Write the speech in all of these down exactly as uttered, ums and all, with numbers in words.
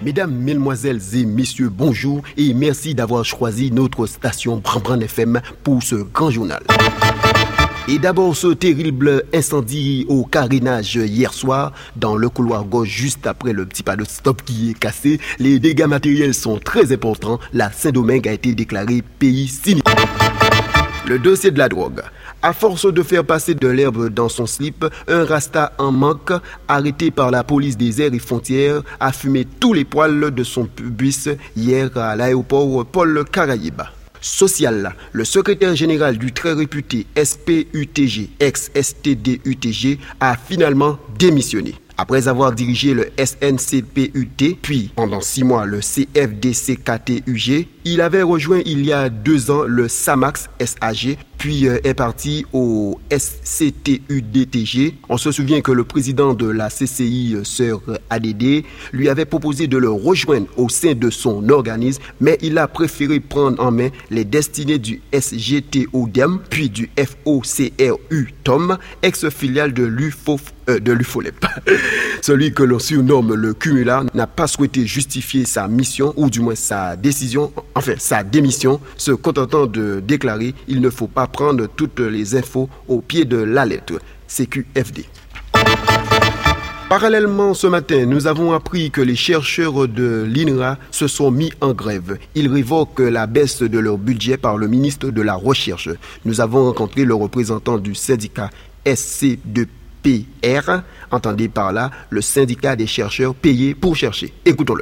Mesdames, Mesdemoiselles et Messieurs, bonjour et merci d'avoir choisi notre station Bran-Bran F M pour ce grand journal. Et d'abord ce terrible incendie au carénage hier soir dans le couloir gauche juste après le petit panneau stop qui est cassé. Les dégâts matériels sont très importants. La Saint-Domingue a été déclarée pays sinistre. Le dossier de la drogue. À force de faire passer de l'herbe dans son slip, un rasta en manque, arrêté par la police des airs et frontières, a fumé tous les poils de son pubis hier à l'aéroport Paul Caraïbe. Social, le secrétaire général du très réputé S P U T G, ex-S T D U T G, a finalement démissionné. Après avoir dirigé le S N C P U T, puis pendant six mois le C F D C K T U G, il avait rejoint il y a deux ans le SAMAX S A G, puis est parti au S C T U D T G. On se souvient que le président de la C C I, Sœur A D D, lui avait proposé de le rejoindre au sein de son organisme, mais il a préféré prendre en main les destinées du S G T O D E M, puis du F O C R U T O M, ex-filiale de l'U F O F, euh, de l'U F O L E P. Celui que l'on surnomme le cumulard n'a pas souhaité justifier sa mission, ou du moins sa décision, enfin sa démission, se contentant de déclarer « Il ne faut pas prendre toutes les infos au pied de la lettre ». C Q F D. Parallèlement, ce matin, nous avons appris que les chercheurs de l'I N R A se sont mis en grève. Ils révoquent la baisse de leur budget par le ministre de la Recherche. Nous avons rencontré le représentant du syndicat S C deux P R, entendez par là le syndicat des chercheurs payés pour chercher. Écoutons-le.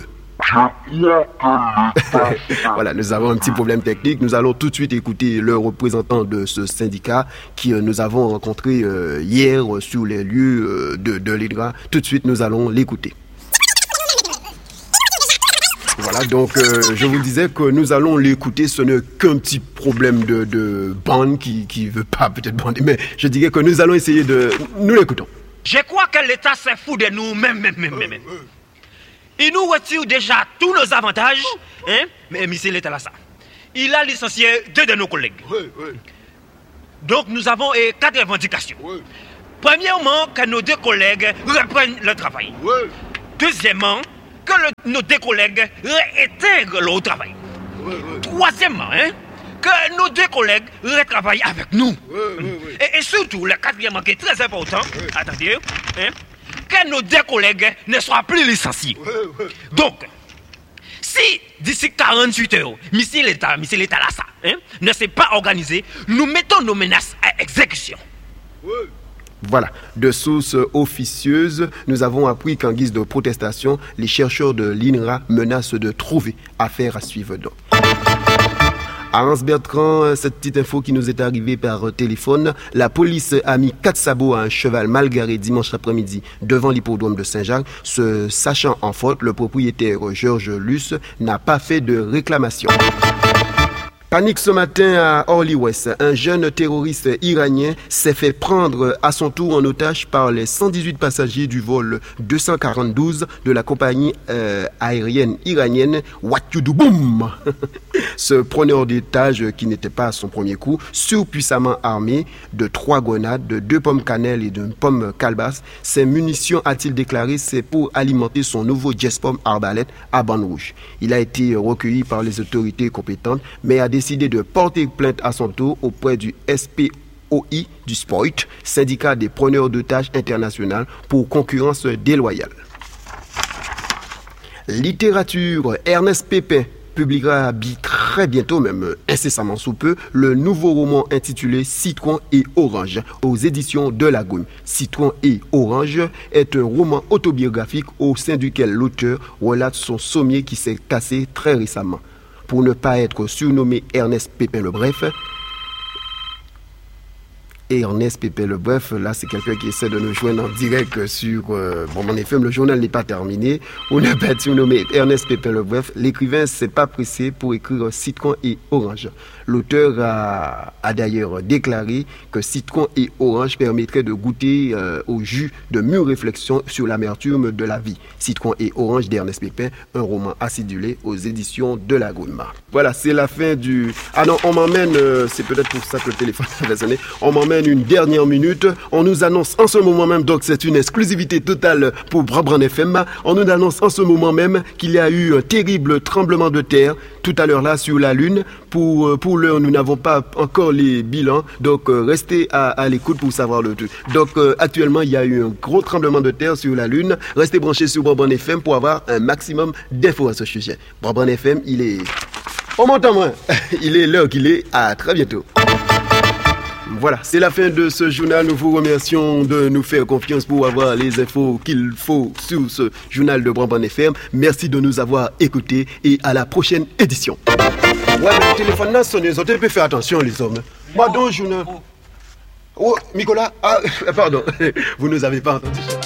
Voilà, nous avons un petit problème technique. Nous allons tout de suite écouter le représentant de ce syndicat qui euh, nous avons rencontré euh, hier euh, sur les lieux euh, de, de l'I N R A. Tout de suite, nous allons l'écouter. Voilà, donc euh, je vous disais que nous allons l'écouter. Ce n'est qu'un petit problème de, de bande qui qui veut pas peut-être bander, mais je dirais que nous allons essayer de... Nous l'écoutons. Je crois que l'État s'est fou de nous, même, même, même, même. Il nous retire déjà tous nos avantages, hein? Mais monsieur l'État là ça. Il a licencié deux de nos collègues. Oui, oui. Donc nous avons eh, quatre revendications. Oui. Premièrement, que nos deux collègues reprennent le travail. Oui. Deuxièmement, que le, nos deux collègues réintègrent leur travail. Oui, oui. Troisièmement, hein, que nos deux collègues retravaillent avec nous. Oui, oui, oui. Et, et surtout, le quatrième qui est très important, oui. Attendez, hein, que nos deux collègues ne soient plus licenciés. Oui, oui. Donc, si d'ici quarante-huit heures, monsieur l'État, monsieur l'État là, ça, hein, ne s'est pas organisé, nous mettons nos menaces à exécution. Oui. Voilà, de sources officieuses, nous avons appris qu'en guise de protestation, les chercheurs de l'I N R A menacent de trouver affaire à suivre donc. À Hans-Bertrand, cette petite info qui nous est arrivée par téléphone, la police a mis quatre sabots à un cheval mal garé dimanche après-midi devant l'hippodrome de Saint-Jacques. Se sachant en faute, le propriétaire Georges Luce n'a pas fait de réclamation. Panique ce matin à Orly-Ouest. Un jeune terroriste iranien s'est fait prendre à son tour en otage par les cent dix-huit passagers du vol deux cent quarante-deux de la compagnie euh, aérienne iranienne Watyudouboum. Ce preneur d'otage, qui n'était pas à son premier coup, surpuissamment armé de trois grenades, de deux pommes cannelle et d'une pomme calebasse, ses munitions, a-t-il déclaré, c'est pour alimenter son nouveau Jet-Pomme arbalète à bande rouge. Il a été recueilli par les autorités compétentes, mais a décidé de porter plainte à son tour auprès du S P O I du S P O I T, syndicat des preneurs d'otages international, pour concurrence déloyale. Littérature, Ernest Pépin publiera très bientôt, même incessamment sous peu, le nouveau roman intitulé Citron et Orange aux éditions de la Goume. Citron et Orange est un roman autobiographique au sein duquel l'auteur relate son sommier qui s'est cassé très récemment. Pour ne pas être surnommé Ernest Pépin le Bref, et Ernest Pépin le Bref, là c'est quelqu'un qui essaie de nous joindre en direct sur euh, bon, en effet, le journal n'est pas terminé. On n'a pas surnommé Ernest Pépin le Bref. L'écrivain s'est pas pressé pour écrire Citron et Orange. L'auteur a, a d'ailleurs déclaré que Citron et Orange permettraient de goûter euh, au jus de mûre réflexion sur l'amertume de la vie. Citron et Orange d'Ernest Pépin, un roman acidulé aux éditions de la Gouma. Voilà, c'est la fin du... Ah non, on m'emmène, euh, c'est peut-être pour ça que le téléphone avait sonné, on m'emmène semaine, une dernière minute. On nous annonce en ce moment même, donc c'est une exclusivité totale pour Brabran F M. On nous annonce en ce moment même qu'il y a eu un terrible tremblement de terre tout à l'heure là sur la Lune. Pour, pour l'heure, nous n'avons pas encore les bilans, donc euh, restez à, à l'écoute pour savoir le tout. Donc euh, actuellement, il y a eu un gros tremblement de terre sur la Lune. Restez branchés sur Brabran F M pour avoir un maximum d'infos à ce sujet. Brabran F M, il est... On m'entend moins. Il est l'heure qu'il est. À très bientôt. Voilà, c'est la fin de ce journal. Nous vous remercions de nous faire confiance pour avoir les infos qu'il faut sur ce journal de Brabran F M. Merci de nous avoir écoutés et à la prochaine édition. Ouais, mais le téléphone là sonne, les autres peuvent faire attention, les hommes. Moi, donc, journal. Oh, Nicolas, ah, pardon, vous nous avez pas entendu.